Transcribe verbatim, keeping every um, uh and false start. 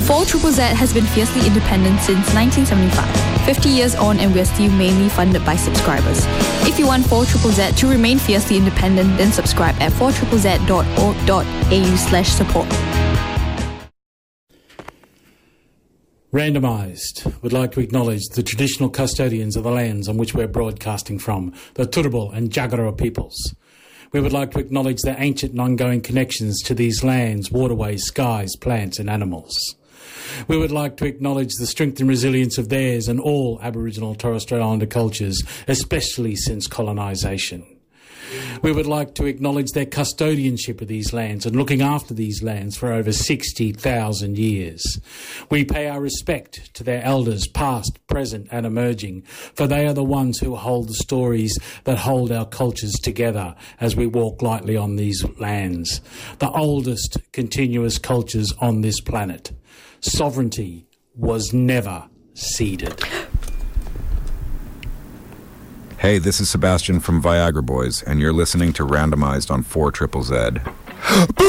four Z Z Z has been fiercely independent since nineteen seventy-five. fifty years on and we're still mainly funded by subscribers. If you want four Z Z Z to remain fiercely independent, then subscribe at four Z Z Z dot org dot a u slash support. Randomised would like to acknowledge the traditional custodians of the lands on which we're broadcasting from, the Turrbal and Jagera peoples. We would like to acknowledge their ancient and ongoing connections to these lands, waterways, skies, plants and animals. We would like to acknowledge the strength and resilience of theirs and all Aboriginal and Torres Strait Islander cultures, especially since colonisation. We would like to acknowledge their custodianship of these lands and looking after these lands for over sixty thousand years. We pay our respect to their elders, past, present and emerging, for they are the ones who hold the stories that hold our cultures together as we walk lightly on these lands. The oldest continuous cultures on this planet. Sovereignty was never ceded. Hey, this is Sebastian from Viagra Boys, and you're listening to Randomised on four Z Z Z.